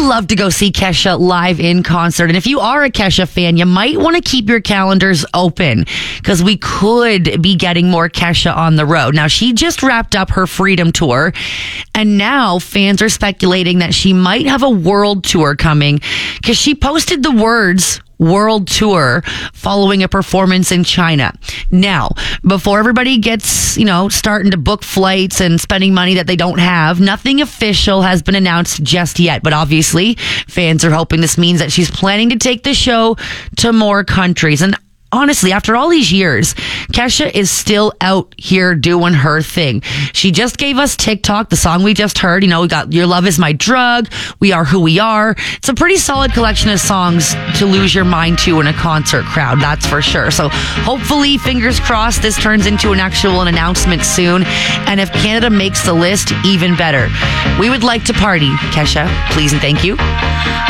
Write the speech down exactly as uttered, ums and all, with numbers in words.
love to go see Kesha live in concert. And if you are a Kesha fan, you might want to keep your calendars open because we could be getting more Kesha on the road. Now, she just wrapped up her Freedom Tour, and now fans are speculating that she might have a world tour coming because she posted the words world tour following a performance in China. Now, before everybody gets, you know, starting to book flights and spending money that they don't have, nothing official has been announced just yet. But obviously, fans are hoping this means that she's planning to take the show to more countries. And honestly, after all these years, Kesha is still out here doing her thing. She just gave us TikTok, the song we just heard. You know, we got Your Love Is My Drug, We Are Who We Are. It's a pretty solid collection of songs to lose your mind to in a concert crowd, that's for sure. So hopefully, fingers crossed, this turns into an actual an announcement soon. And if Canada makes the list, even better. We would like to party, Kesha. Please and thank you.